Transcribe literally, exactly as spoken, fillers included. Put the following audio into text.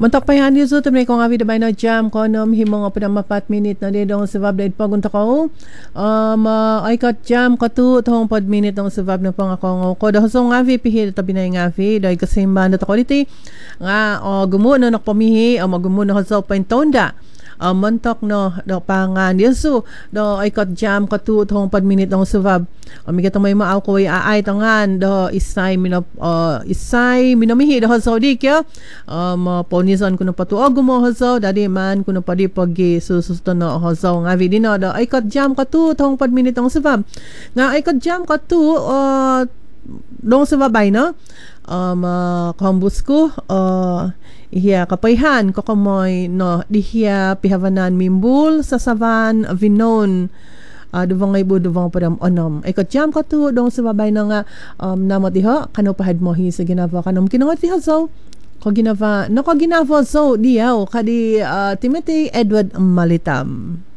Mantak pa yan yuso tumay kong avi dabay na jam konom himong apa na mapat minute na din dong sa vab dahil pagunta ko um uh, ay kat jam katu tong pod minute dong sa vab na pang ako ko dahil so avi pihil tabi na yung avi dahil kasi banda to quality nga uh, gumuno na pamihi o magumuno sa paintonda Uh, mantok no do pangan yesu do ay kat jam katu tong pad minute ng subab amiga uh, may maaw ko ay tangan do isay minop uh, isay minamihi do so di kya um uh, ponisan kuno patuog mo so dadi man kuno padi pagi sususto no so nga vi dino do ay kat jam katu tong pad minute ng subab nga ay kat jam katu uh, dong sa babay no um uh, kambus ko uh, iya kapayhan ko kamoy no dihiya pihavanan mimbul sa savan vinon uh, duvang ibu duvang padam onom ay katyam ka tu dong sa babay na nga um, namot diha kano pahad mo hi sa ginava kanom kinangot diha so ko ginava no ko ginava so diyaw kadi uh, Timothy Edward Malitam.